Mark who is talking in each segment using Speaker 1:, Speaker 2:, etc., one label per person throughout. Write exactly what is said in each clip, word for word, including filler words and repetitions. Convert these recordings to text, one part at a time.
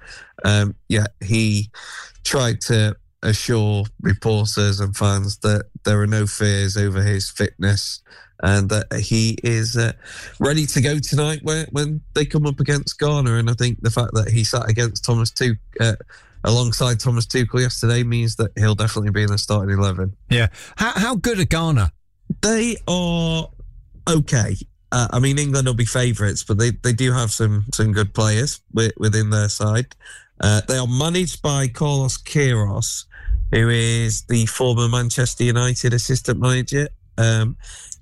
Speaker 1: um, yeah, he tried to assure reporters and fans that there are no fears over his fitness and that he is uh, ready to go tonight when, when they come up against Ghana. And I think the fact that he sat against Thomas Tuchel, uh, alongside Thomas Tuchel yesterday means that he'll definitely be in the starting eleven.
Speaker 2: Yeah. How, how good are Ghana?
Speaker 1: They are okay. Uh, I mean, England will be favourites, but they, they do have some, some good players with, within their side. Uh, they are managed by Carlos Queiroz, who is the former Manchester United assistant manager. Um,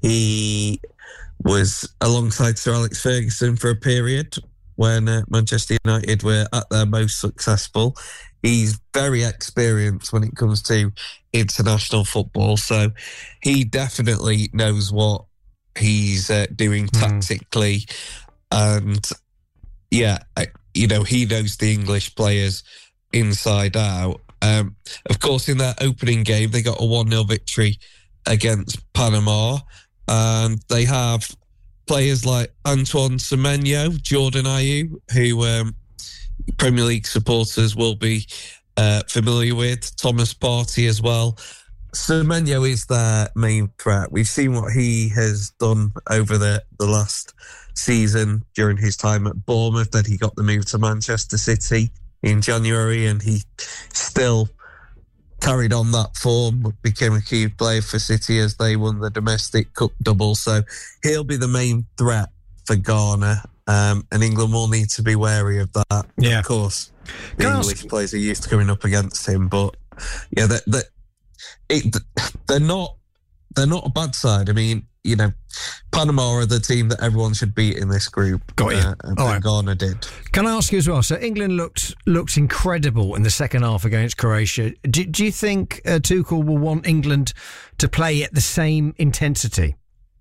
Speaker 1: he was alongside Sir Alex Ferguson for a period when uh, Manchester United were at their most successful. He's very experienced when it comes to international football, so he definitely knows what he's uh, doing tactically. Mm. And yeah, you know, he knows the English players inside out. Um, of course, in their opening game, they got a one nil victory against Panama, and they have players like Antoine Semenyo, Jordan Ayew, who um, Premier League supporters will be uh, familiar with, Thomas Partey as well. Semenyo is their main threat. We've seen what he has done over the, the last season during his time at Bournemouth, that he got the move to Manchester City in January, and he still carried on that form, became a key player for City as they won the domestic cup double. So he'll be the main threat for Ghana, um, and England will need to be wary of that.
Speaker 2: Yeah.
Speaker 1: Of course, the
Speaker 2: Can
Speaker 1: English
Speaker 2: ask-
Speaker 1: players are used to coming up against him, but yeah, they, they, it, they're not they're not a bad side. I mean, you know, Panama are the team that everyone should beat in this group.
Speaker 2: Got you.
Speaker 1: Uh, and
Speaker 2: All right.
Speaker 1: Ghana did.
Speaker 2: Can I ask you as well? So England looked looked incredible in the second half against Croatia. Do, do you think uh, Tuchel will want England to play at the same intensity?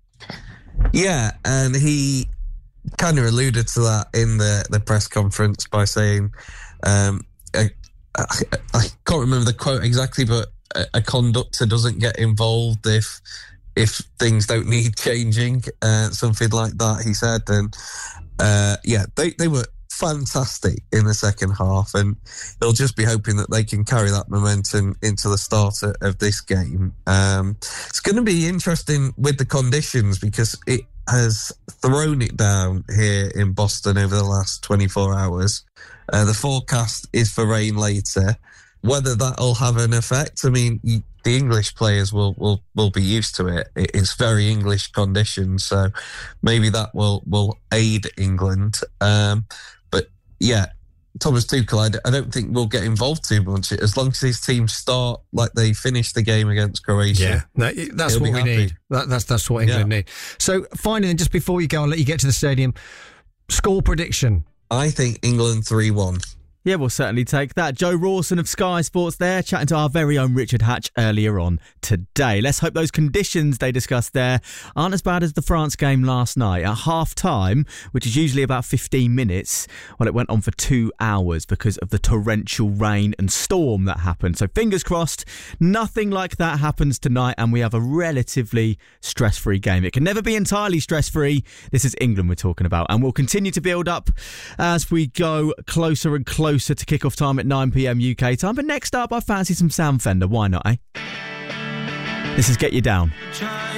Speaker 1: Yeah, and he kind of alluded to that in the, the press conference by saying, um, I, I, I can't remember the quote exactly, but a, a conductor doesn't get involved if if things don't need changing, uh, something like that, he said. And uh, yeah, they, they were fantastic in the second half, and they'll just be hoping that they can carry that momentum into the start of this game. Um, it's going to be interesting with the conditions, because it has thrown it down here in Boston over the last twenty-four hours. Uh, the forecast is for rain later. Whether that'll have an effect, I mean, you, the English players will, will, will be used to it. It's very English conditions, so maybe that will, will aid England. Um, but yeah, Thomas Tuchel, I, I don't think will get involved too much. As long as his team start like they finished the game against Croatia.
Speaker 2: Yeah, no, that's what we
Speaker 1: happy.
Speaker 2: need. That, that's that's what England
Speaker 1: Yeah.
Speaker 2: need. So finally, then, just before you go, I'll let you get to the stadium. Score prediction.
Speaker 1: I think England three one.
Speaker 3: Yeah, we'll certainly take that. Joe Rawson of Sky Sports there, chatting to our very own Richard Hatch earlier on today. Let's hope those conditions they discussed there aren't as bad as the France game last night. At half-time, which is usually about fifteen minutes, well, it went on for two hours because of the torrential rain and storm that happened. So fingers crossed, nothing like that happens tonight, and we have a relatively stress-free game. It can never be entirely stress-free. This is England we're talking about, and we'll continue to build up as we go closer and closer to kick-off time at nine p.m. U K time. But next up, I fancy some Sam Fender. Why not, eh? This is Get You Down.